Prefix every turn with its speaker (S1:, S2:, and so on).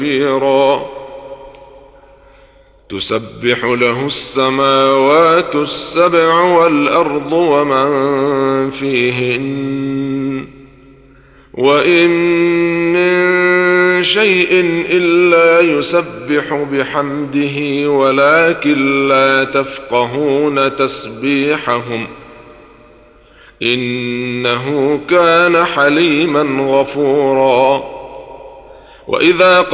S1: كبيرا تسبح له السماوات السبع والأرض ومن فيهن وإن من شيء إلا يسبح بحمده ولكن لا تفقهون تسبيحهم إنه كان حليما غفورا. وإذا